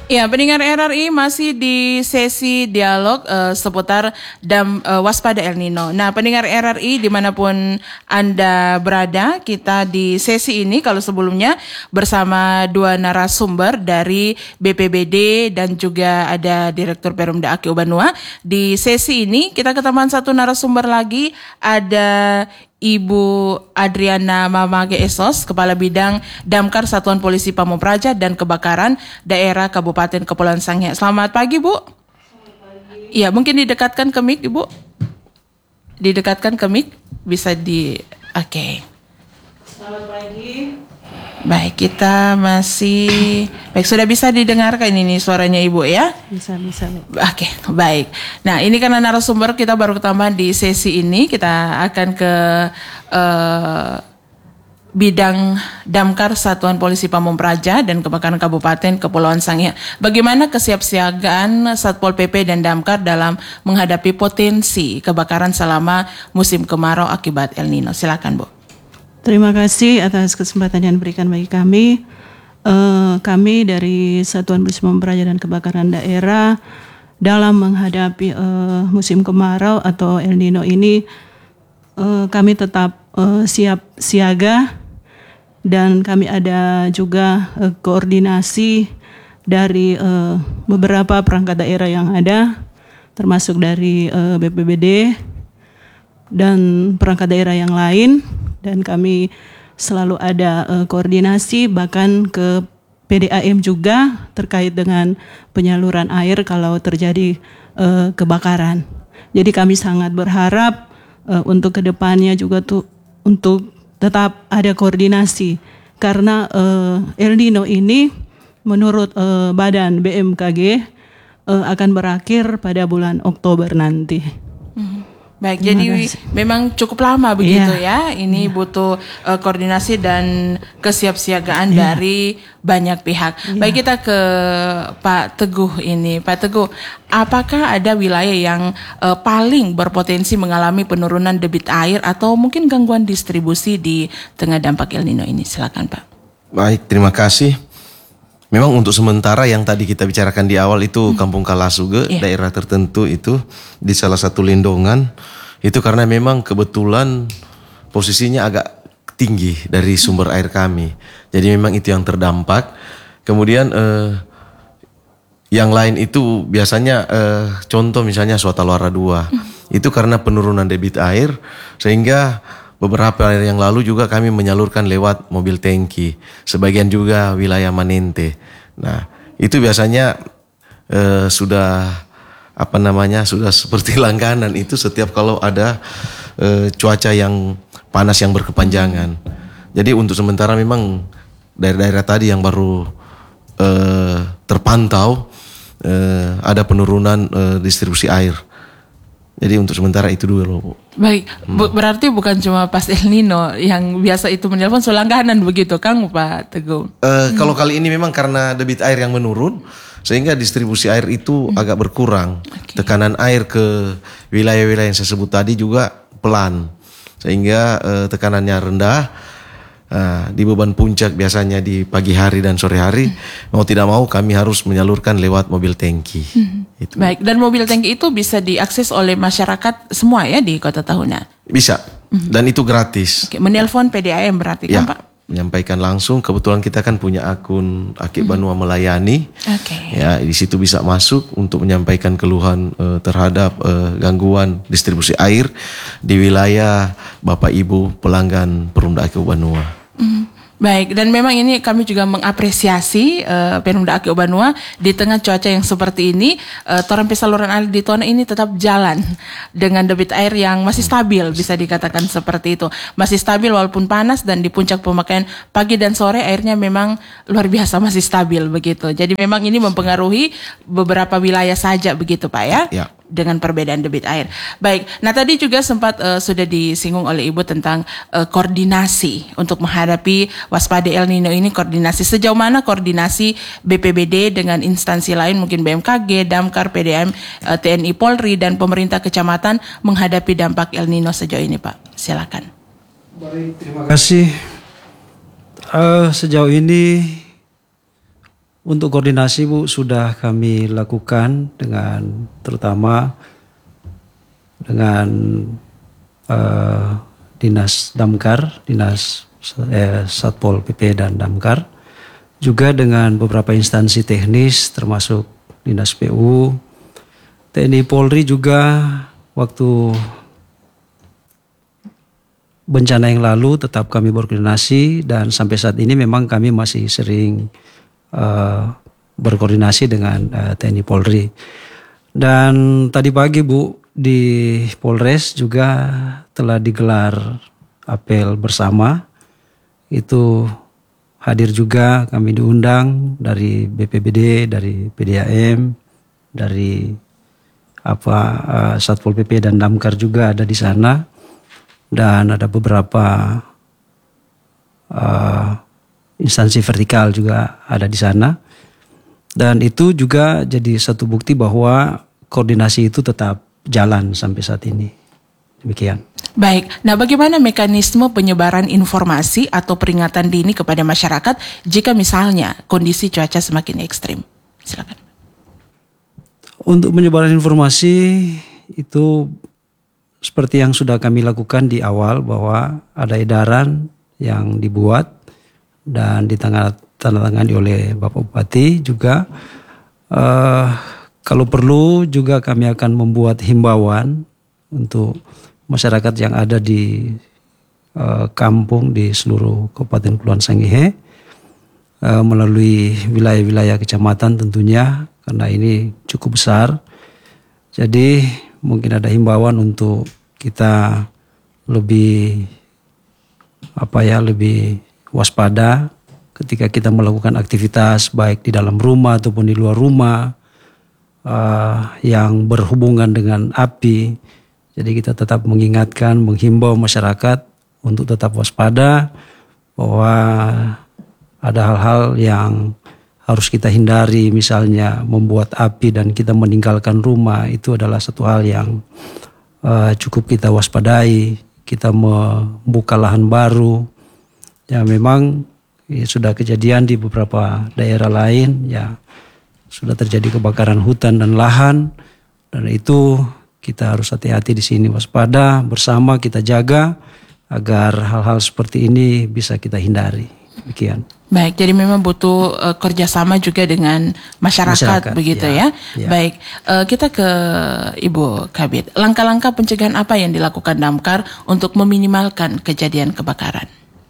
Ya, pendengar RRI masih di sesi dialog seputar waspada El Nino. Nah, pendengar RRI dimanapun Anda berada, kita di sesi ini kalau sebelumnya bersama dua narasumber dari BPBD dan juga ada Direktur Perumda Aki Ubanua. Di sesi ini kita ketemuan satu narasumber lagi, ada Ibu Adriana Mamage Esos, Kepala Bidang Damkar Satuan Polisi Pamung Praja dan Kebakaran Daerah Kabupaten Kepulauan Sangihe. Selamat pagi, Bu. Selamat pagi. Iya, mungkin didekatkan ke mic, Ibu. Didekatkan ke mic, bisa Oke. Selamat pagi. Baik, kita masih sudah bisa didengarkan ini suaranya Ibu ya? Bisa. Oke, baik. Nah, ini karena narasumber kita baru ketambahan di sesi ini, kita akan ke bidang Damkar Satuan Polisi Pamung Praja dan Kebakaran Kabupaten Kepulauan Sangihe. Bagaimana kesiapsiagaan Satpol PP dan Damkar dalam menghadapi potensi kebakaran selama musim kemarau akibat El Nino? Silakan, Bu. Terima kasih atas kesempatan yang diberikan bagi kami. Kami dari Satuan Polisi Pamung Praja dan Kebakaran Daerah dalam menghadapi musim kemarau atau El Nino ini, kami tetap siap siaga dan kami ada juga koordinasi dari beberapa perangkat daerah yang ada, termasuk dari BPBD dan perangkat daerah yang lain. Dan kami selalu ada koordinasi bahkan ke PDAM juga terkait dengan penyaluran air kalau terjadi kebakaran. Jadi kami sangat berharap untuk kedepannya juga untuk tetap ada koordinasi karena El Nino ini menurut Badan BMKG akan berakhir pada bulan Oktober nanti. Baik, jadi memang cukup lama begitu ya. Ini butuh koordinasi dan kesiapsiagaan dari banyak pihak. Baik, kita ke Pak Teguh ini. Pak Teguh, apakah ada wilayah yang paling berpotensi mengalami penurunan debit air atau mungkin gangguan distribusi di tengah dampak El Nino ini? Silakan, Pak. Baik, terima kasih. Memang untuk sementara yang tadi kita bicarakan di awal itu Kampung Kalasuge, daerah tertentu itu di salah satu lindungan itu karena memang kebetulan posisinya agak tinggi dari sumber air kami. Jadi memang itu yang terdampak. Kemudian yang lain itu biasanya contoh misalnya Suata Luara 2 itu karena penurunan debit air sehingga beberapa hari yang lalu juga kami menyalurkan lewat mobil tangki, sebagian juga wilayah Manente. Nah, itu biasanya sudah seperti langganan itu setiap kalau ada cuaca yang panas yang berkepanjangan. Jadi untuk sementara memang daerah-daerah tadi yang baru terpantau ada penurunan distribusi air. Jadi untuk sementara itu dulu, Bu. Baik, berarti bukan cuma pas El Nino yang biasa itu menelpon selangganan begitu, Kang Pak Teguh? Kalau kali ini memang karena debit air yang menurun, sehingga distribusi air itu agak berkurang. Tekanan air ke wilayah-wilayah yang saya sebut tadi juga pelan, sehingga tekanannya rendah. Di beban puncak biasanya di pagi hari dan sore hari, mau tidak mau kami harus menyalurkan lewat mobil tangki. Itu. Baik, dan mobil tangki itu bisa diakses oleh masyarakat semua ya di Kota Tahuna? Bisa, dan itu gratis. Menelpon PDAM berarti kan, Pak? Menyampaikan langsung. Kebetulan kita kan punya akun Aki Ubanua Melayani. Ya, di situ bisa masuk untuk menyampaikan keluhan terhadap gangguan distribusi air di wilayah Bapak Ibu pelanggan Perumda Aki Ubanua. Baik, dan memang ini kami juga mengapresiasi Perumda Aki Ubanua di tengah cuaca yang seperti ini, torampi saluran air di Tona ini tetap jalan dengan debit air yang masih stabil, bisa dikatakan seperti itu. Masih stabil walaupun panas, dan di puncak pemakaian pagi dan sore airnya memang luar biasa masih stabil begitu. Jadi memang ini mempengaruhi beberapa wilayah saja begitu, Pak ya? Ya. Dengan perbedaan debit air. Baik, nah tadi juga sempat sudah disinggung oleh Ibu tentang koordinasi untuk menghadapi waspada El Nino ini. Koordinasi sejauh mana koordinasi BPBD dengan instansi lain, mungkin BMKG, Damkar, PDAM, TNI, Polri, dan pemerintah kecamatan menghadapi dampak El Nino sejauh ini, Pak? Silakan. Baik, terima kasih. Sejauh ini Untuk koordinasi Bu sudah kami lakukan dengan terutama dengan Dinas Damkar, Dinas Satpol PP dan Damkar, juga dengan beberapa instansi teknis termasuk Dinas PU, TNI Polri juga waktu bencana yang lalu tetap kami berkoordinasi dan sampai saat ini memang kami masih sering berkoordinasi dengan TNI Polri. Dan tadi pagi Bu di Polres juga telah digelar apel bersama. Itu hadir juga kami diundang dari BPBD, dari PDAM, dari Satpol PP dan Damkar juga ada di sana, dan ada beberapa instansi vertikal juga ada di sana. Dan itu juga jadi satu bukti bahwa koordinasi itu tetap jalan sampai saat ini. Demikian. Baik, nah bagaimana mekanisme penyebaran informasi atau peringatan dini kepada masyarakat jika misalnya kondisi cuaca semakin ekstrim? Silakan. Untuk penyebaran informasi itu seperti yang sudah kami lakukan di awal, bahwa ada edaran yang dibuat dan ditandatangani oleh Bapak Bupati juga. Kalau perlu juga kami akan membuat himbauan untuk masyarakat yang ada di kampung di seluruh Kabupaten Kepulauan Sangihe melalui wilayah-wilayah kecamatan tentunya, karena ini cukup besar. Jadi mungkin ada himbauan untuk kita lebih lebih waspada ketika kita melakukan aktivitas baik di dalam rumah ataupun di luar rumah yang berhubungan dengan api. Jadi kita tetap mengingatkan, menghimbau masyarakat untuk tetap waspada bahwa ada hal-hal yang harus kita hindari, misalnya membuat api dan kita meninggalkan rumah, itu adalah satu hal yang cukup kita waspadai. Kita membuka lahan baru, ya memang sudah kejadian di beberapa daerah lain, ya sudah terjadi kebakaran hutan dan lahan, dan itu kita harus hati-hati di sini, waspada bersama, kita jaga agar hal-hal seperti ini bisa kita hindari. Demikian. Baik, jadi memang butuh kerjasama juga dengan masyarakat begitu ya. Baik, kita ke Ibu Kabid. Langkah-langkah pencegahan apa yang dilakukan Damkar untuk meminimalkan kejadian kebakaran?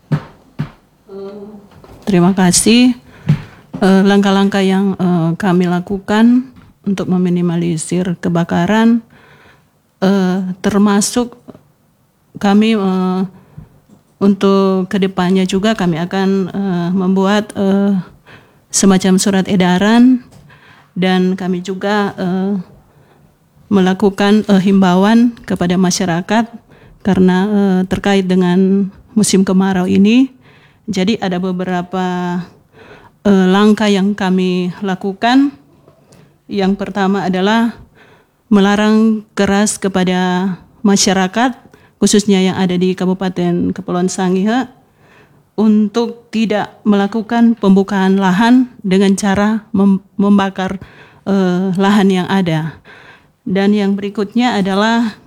Terima kasih. Langkah-langkah yang kami lakukan untuk meminimalisir kebakaran termasuk kami untuk kedepannya juga kami akan membuat semacam surat edaran, dan kami juga melakukan himbauan kepada masyarakat karena terkait dengan musim kemarau ini. Jadi ada beberapa langkah yang kami lakukan. Yang pertama adalah melarang keras kepada masyarakat, khususnya yang ada di Kabupaten Kepulauan Sangihe, untuk tidak melakukan pembukaan lahan dengan cara membakar lahan yang ada. Dan yang berikutnya adalah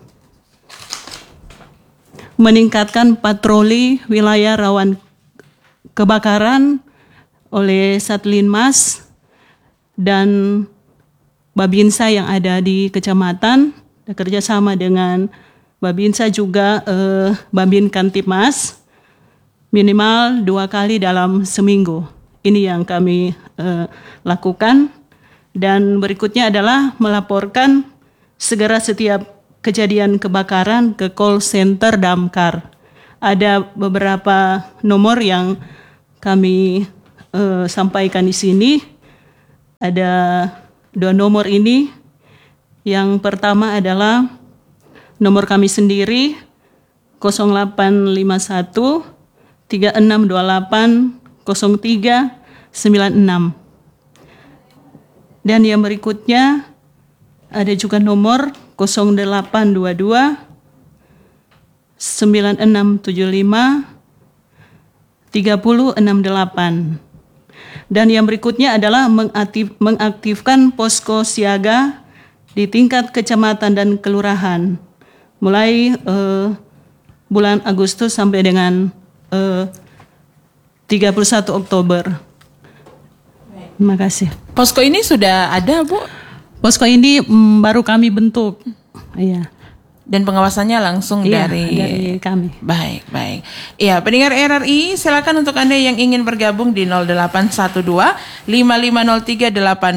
meningkatkan patroli wilayah rawan kebakaran oleh Satlinmas dan Babinsa yang ada di kecamatan, bekerja sama dengan Babinsa juga Babin Kantipmas minimal 2 kali dalam seminggu. Ini yang kami lakukan. Dan berikutnya adalah melaporkan segera setiap kejadian kebakaran ke call center Damkar. Ada beberapa nomor yang kami sampaikan di sini. Ada 2 nomor ini. Yang pertama adalah nomor kami sendiri 0851 3628 0396. Dan yang berikutnya ada juga nomor 0822 9675 3068. Dan yang berikutnya adalah mengaktifkan posko siaga di tingkat kecamatan dan kelurahan mulai bulan Agustus sampai dengan 31 Oktober. Terima kasih. Posko ini sudah ada, Bu? Posko ini baru kami bentuk. Iya. Dan pengawasannya langsung dari kami. Baik, baik. Iya, pendengar RRI, silakan untuk Anda yang ingin bergabung di 0812 5503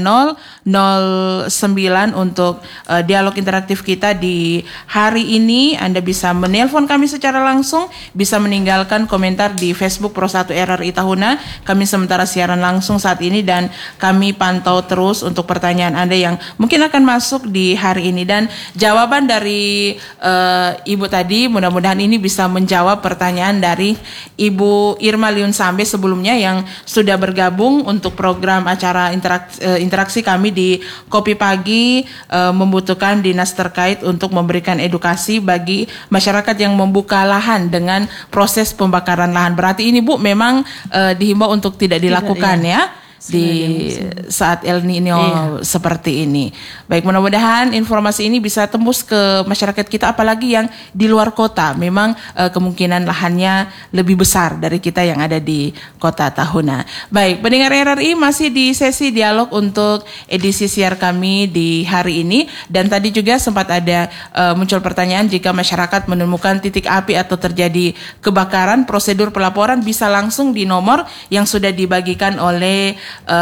8009 untuk dialog interaktif kita di hari ini. Anda bisa menelpon kami secara langsung, bisa meninggalkan komentar di Facebook Pro 1 RRI Tahuna. Kami sementara siaran langsung saat ini dan kami pantau terus untuk pertanyaan Anda yang mungkin akan masuk di hari ini, dan jawaban dari Ibu tadi mudah-mudahan ini bisa menjawab pertanyaan dari Ibu Irma Liun Sambe sebelumnya yang sudah bergabung untuk program acara interaksi kami di Kopi Pagi, membutuhkan dinas terkait untuk memberikan edukasi bagi masyarakat yang membuka lahan dengan proses pembakaran lahan. Berarti ini, Bu, memang dihimbau untuk tidak dilakukan ya di saat El Nino seperti ini. Baik, mudah-mudahan informasi ini bisa tembus ke masyarakat kita, apalagi yang di luar kota. Memang kemungkinan lahannya lebih besar dari kita yang ada di kota Tahuna. Baik, pendengar RRI, masih di sesi dialog untuk edisi siar kami di hari ini, dan tadi juga sempat ada muncul pertanyaan, jika masyarakat menemukan titik api atau terjadi kebakaran, prosedur pelaporan bisa langsung di nomor yang sudah dibagikan oleh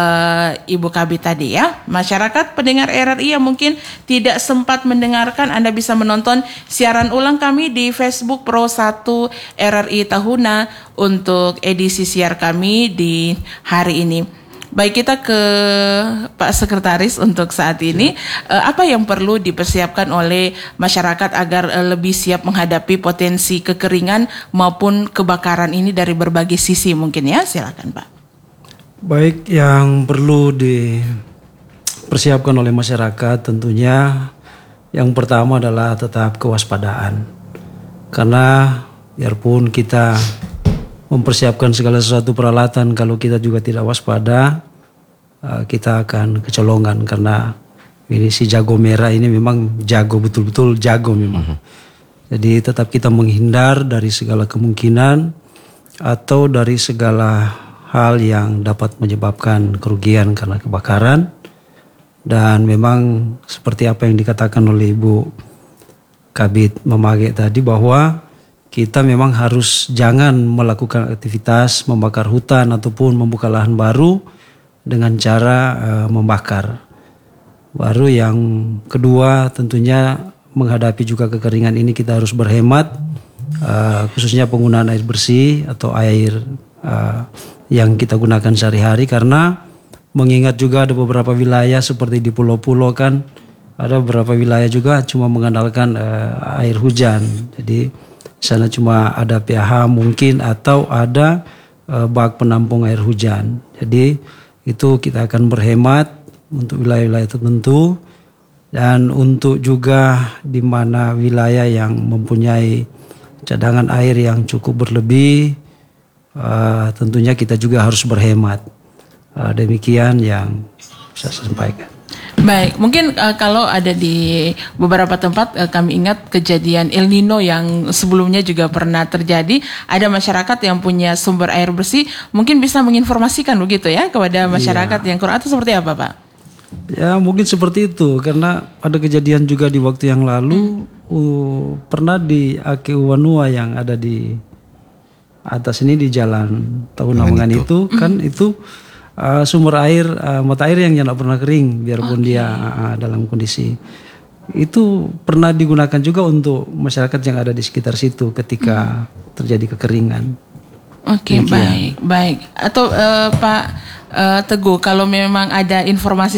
Ibu Kabit tadi ya. Masyarakat pendengar RRI yang mungkin tidak sempat mendengarkan, Anda bisa menonton siaran ulang kami di Facebook Pro 1 RRI Tahuna untuk edisi siar kami di hari ini. Baik, kita ke Pak Sekretaris untuk saat ini. Apa yang perlu dipersiapkan oleh masyarakat agar lebih siap menghadapi potensi kekeringan maupun kebakaran ini dari berbagai sisi mungkin ya? Silakan, Pak. Baik, yang perlu dipersiapkan oleh masyarakat tentunya yang pertama adalah tetap kewaspadaan. Karena biarpun kita mempersiapkan segala sesuatu peralatan, kalau kita juga tidak waspada, kita akan kecolongan. Karena ini si jago merah ini memang jago, betul-betul jago memang. Jadi tetap kita menghindar dari segala kemungkinan atau dari segala hal yang dapat menyebabkan kerugian karena kebakaran. Dan memang seperti apa yang dikatakan oleh Ibu Kabit Memage tadi, bahwa kita memang harus jangan melakukan aktivitas membakar hutan ataupun membuka lahan baru dengan cara membakar. Baru yang kedua, tentunya menghadapi juga kekeringan ini kita harus berhemat, khususnya penggunaan air bersih atau air yang kita gunakan sehari-hari, karena mengingat juga ada beberapa wilayah seperti di pulau-pulau kan, ada beberapa wilayah juga cuma mengandalkan air hujan. Jadi sana cuma ada PH mungkin atau ada bak penampung air hujan. Jadi itu kita akan berhemat untuk wilayah-wilayah tertentu, dan untuk juga di mana wilayah yang mempunyai cadangan air yang cukup berlebih, tentunya kita juga harus berhemat. Demikian yang bisa saya sampaikan. Baik, mungkin kalau ada di beberapa tempat, kami ingat kejadian El Nino yang sebelumnya juga pernah terjadi. Ada masyarakat yang punya sumber air bersih, mungkin bisa menginformasikan begitu ya kepada masyarakat yang kurang, atau seperti apa, Pak? Ya mungkin seperti itu, karena ada kejadian juga di waktu yang lalu, pernah di Ake Uwanua yang ada di atas ini di jalan Tahuna itu kan itu sumber air, mata air yang tidak pernah kering biarpun dia dalam kondisi itu pernah digunakan juga untuk masyarakat yang ada di sekitar situ ketika terjadi kekeringan. Oke, baik. Atau Pak Teguh, kalau memang ada informasi